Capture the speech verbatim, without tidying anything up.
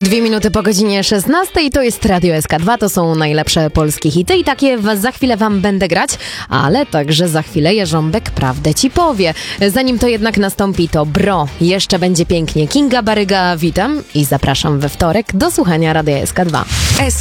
Dwie minuty po godzinie szesnastej, to jest Radio S K dwa, to są najlepsze polskie hity i takie za chwilę wam będę grać, ale także za chwilę Jarząbek prawdę ci powie. Zanim to jednak nastąpi, to Bro, jeszcze będzie pięknie. Kinga Baryga, witam i zapraszam we wtorek do słuchania Radia S K dwa.